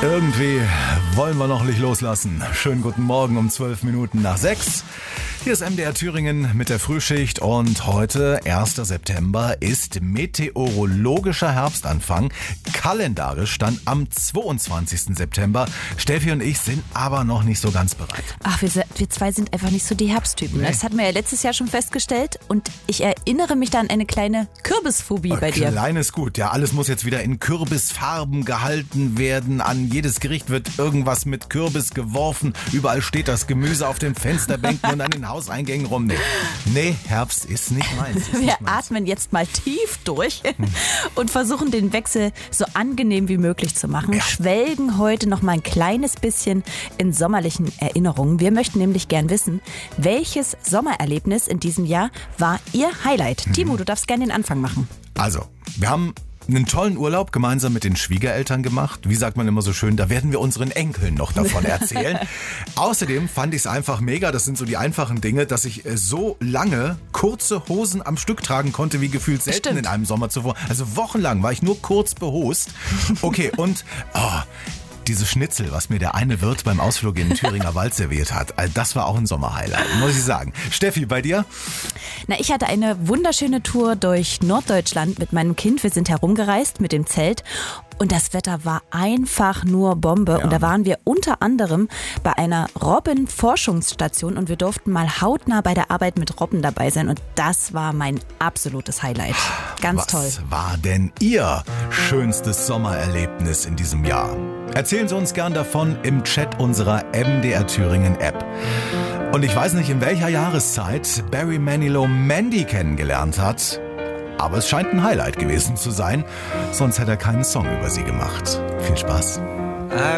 Irgendwie wollen wir noch nicht loslassen. Schönen guten Morgen um 6:12. Hier ist MDR Thüringen mit der Frühschicht und heute, 1. September, ist meteorologischer Herbstanfang. Kalendarisch dann am 22. September. Steffi und ich sind aber noch nicht so ganz bereit. Ach, wir zwei sind einfach nicht so die Herbsttypen. Nee. Das hatten wir ja letztes Jahr schon festgestellt und ich erinnere mich da an eine kleine Kürbisphobie bei dir. Kleines gut, ja, alles muss jetzt wieder in Kürbisfarben gehalten werden. An jedes Gericht wird irgendwas mit Kürbis geworfen. Überall steht das Gemüse auf den Fensterbänken und an den Hauseingängen rum. Nee, Herbst ist nicht meins. Wir atmen jetzt mal tief durch und versuchen den Wechsel so angenehm wie möglich zu machen. Ja. Schwelgen heute noch mal ein kleines bisschen in sommerlichen Erinnerungen. Wir möchten nämlich gern wissen, welches Sommererlebnis in diesem Jahr war Ihr Highlight? Timo, du darfst gerne den Anfang machen. Also, wir haben einen tollen Urlaub gemeinsam mit den Schwiegereltern gemacht. Wie sagt man immer so schön, da werden wir unseren Enkeln noch davon erzählen. Außerdem fand ich es einfach mega, das sind so die einfachen Dinge, dass ich so lange kurze Hosen am Stück tragen konnte, wie gefühlt selten Stimmt. in einem Sommer zuvor. Also wochenlang war ich nur kurz behost. Okay, und diese Schnitzel, was mir der eine Wirt beim Ausflug in den Thüringer Wald serviert hat, das war auch ein Sommerhighlight, muss ich sagen. Steffi, bei dir? Na, ich hatte eine wunderschöne Tour durch Norddeutschland mit meinem Kind. Wir sind herumgereist mit dem Zelt und das Wetter war einfach nur Bombe. Ja. Und da waren wir unter anderem bei einer Robbenforschungsstation und wir durften mal hautnah bei der Arbeit mit Robben dabei sein. Und das war mein absolutes Highlight. Ganz toll. Was war denn Ihr schönstes Sommererlebnis in diesem Jahr? Erzählen Sie uns gern davon im Chat unserer MDR Thüringen App. Und ich weiß nicht, in welcher Jahreszeit Barry Manilow Mandy kennengelernt hat, aber es scheint ein Highlight gewesen zu sein, sonst hätte er keinen Song über sie gemacht. Viel Spaß.